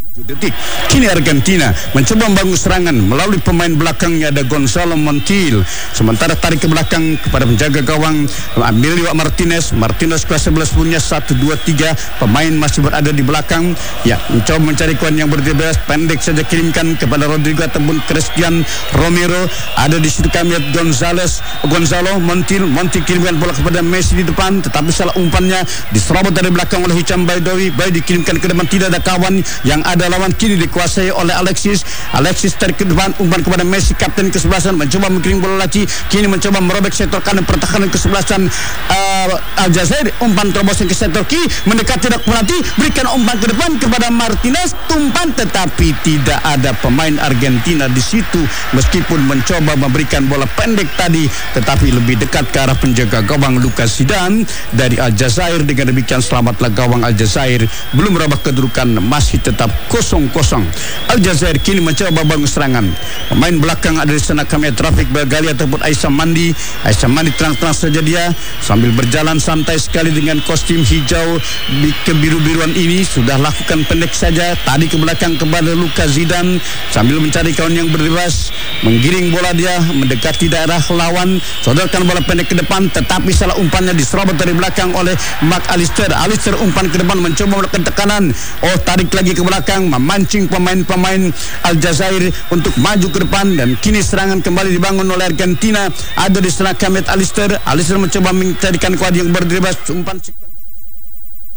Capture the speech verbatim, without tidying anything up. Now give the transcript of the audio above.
detik. Kini Argentina mencoba membangun serangan melalui pemain belakangnya ada Gonzalo Montiel. Sementara tarik ke belakang kepada penjaga gawang Emilio Martinez. Martinez kelas sebelas punya satu dua tiga. Pemain masih berada di belakang. Ya, mencoba mencari kawan yang berdebas. Pendek saja kirimkan kepada Rodrigo ataupun Christian Romero. Ada di situ kami lihat Gonzales, Gonzalo Montiel. Montiel kirimkan bola kepada Messi di depan, tetapi salah umpannya diserobot dari belakang oleh Hicham Baidowi. Baik dikirimkan ke depan, tidak ada kawan yang ada lawan, kini dikuasai oleh Alexis. Alexis tarik ke depan, umpan kepada Messi, kapten kesebelasan, mencoba mengirim bola lagi, kini mencoba merobek sektor kanan pertahanan kesebelasan uh, Aljazair. Umpan terobosan ke sektor kiri, mendekat tidak penalti, berikan umpan ke depan kepada Martinez, tumpan, tetapi tidak ada pemain Argentina di situ. Meskipun mencoba memberikan bola pendek tadi, tetapi lebih dekat ke arah penjaga gawang Lucas Zidane dari Aljazair. Dengan demikian selamatlah gawang Aljazair, belum merubah kedudukan, masih tetap kosong kosong. Aljazair kini mencoba bangun serangan. Pemain belakang ada di sana kami Trafik Belgali ataupun Aisyah Mandi. Aisyah Mandi tenang-tenang saja dia sambil berjalan santai sekali dengan kostum hijau di kebiru-biruan ini. Sudah lakukan pendek saja tadi ke belakang kepada Lucas Zidane sambil mencari kawan yang bebas, menggiring bola dia mendekati daerah lawan, sodorkan bola pendek ke depan, tetapi salah umpannya diserobot dari belakang oleh Mac Allister. Allister umpan ke depan mencoba melakukan tekanan. Oh, tarik lagi ke belakang, memancing pemain-pemain Aljazair untuk maju ke depan, dan kini serangan kembali dibangun oleh Argentina. Ada di sana Kamet Allister. Allister mencoba mencarikan kuat yang berdebas, umpan